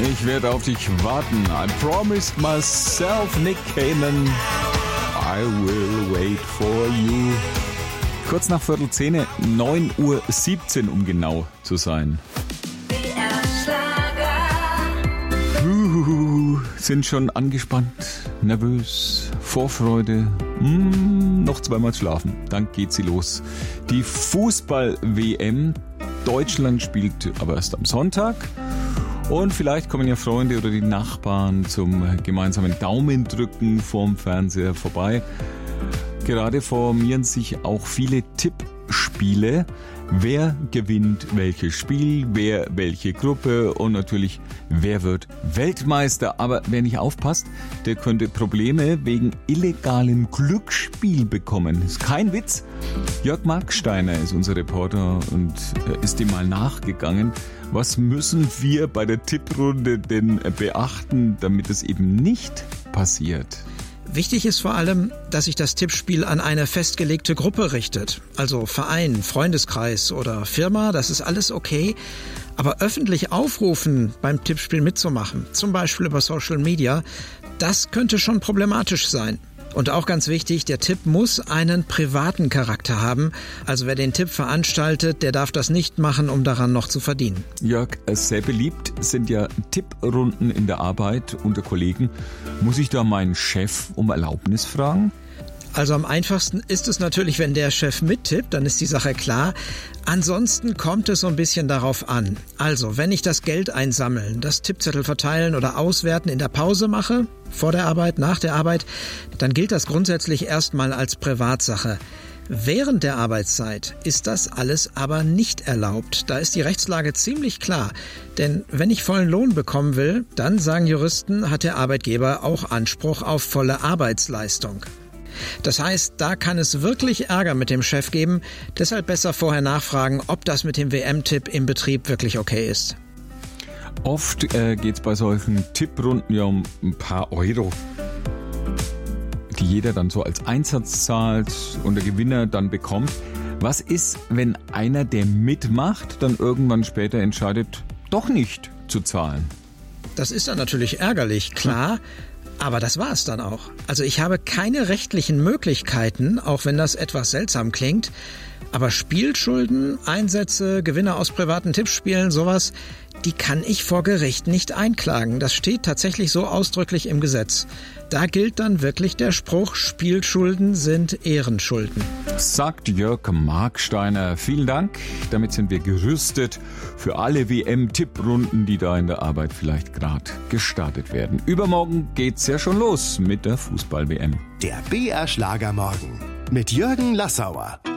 Ich werde auf dich warten. I promised myself, Nick Cannon. I will wait for you. Kurz nach 9:10, 9:17 Uhr, um genau zu sein. Sind schon angespannt, nervös, Vorfreude. Noch zweimal schlafen, dann geht sie los. Die Fußball-WM. Deutschland spielt aber erst am Sonntag. Und vielleicht kommen ja Freunde oder die Nachbarn zum gemeinsamen Daumendrücken vorm Fernseher vorbei. Gerade formieren sich auch viele Tippspiele. Wer gewinnt welches Spiel, wer welche Gruppe und natürlich wer wird Weltmeister. Aber wer nicht aufpasst, der könnte Probleme wegen illegalem Glücksspiel bekommen. Ist kein Witz. Jörg Marksteiner ist unser Reporter und ist dem mal nachgegangen. Was müssen wir bei der Tipprunde denn beachten, damit es eben nicht passiert? Wichtig ist vor allem, dass sich das Tippspiel an eine festgelegte Gruppe richtet. Also Verein, Freundeskreis oder Firma, das ist alles okay. Aber öffentlich aufrufen, beim Tippspiel mitzumachen, zum Beispiel über Social Media, das könnte schon problematisch sein. Und auch ganz wichtig, der Tipp muss einen privaten Charakter haben. Also wer den Tipp veranstaltet, der darf das nicht machen, um daran noch zu verdienen. Jörg, sehr beliebt sind ja Tipprunden in der Arbeit unter Kollegen. Muss ich da meinen Chef um Erlaubnis fragen? Also am einfachsten ist es natürlich, wenn der Chef mittippt, dann ist die Sache klar. Ansonsten kommt es so ein bisschen darauf an. Also, wenn ich das Geld einsammeln, das Tippzettel verteilen oder auswerten in der Pause mache, vor der Arbeit, nach der Arbeit, dann gilt das grundsätzlich erstmal als Privatsache. Während der Arbeitszeit ist das alles aber nicht erlaubt. Da ist die Rechtslage ziemlich klar. Denn wenn ich vollen Lohn bekommen will, dann, sagen Juristen, hat der Arbeitgeber auch Anspruch auf volle Arbeitsleistung. Das heißt, da kann es wirklich Ärger mit dem Chef geben. Deshalb besser vorher nachfragen, ob das mit dem WM-Tipp im Betrieb wirklich okay ist. Oft geht es bei solchen Tipprunden ja um ein paar Euro, die jeder dann so als Einsatz zahlt und der Gewinner dann bekommt. Was ist, wenn einer, der mitmacht, dann irgendwann später entscheidet, doch nicht zu zahlen? Das ist dann natürlich ärgerlich, klar. Aber das war es dann auch. Also ich habe keine rechtlichen Möglichkeiten, auch wenn das etwas seltsam klingt. Aber Spielschulden, Einsätze, Gewinne aus privaten Tippspielen, sowas, die kann ich vor Gericht nicht einklagen. Das steht tatsächlich so ausdrücklich im Gesetz. Da gilt dann wirklich der Spruch, Spielschulden sind Ehrenschulden. Sagt Jörg Marksteiner. Vielen Dank. Damit sind wir gerüstet für alle WM-Tipprunden, die da in der Arbeit vielleicht gerade gestartet werden. Übermorgen geht's ja schon los mit der Fußball-WM. Der BR Schlagermorgen mit Jürgen Lassauer.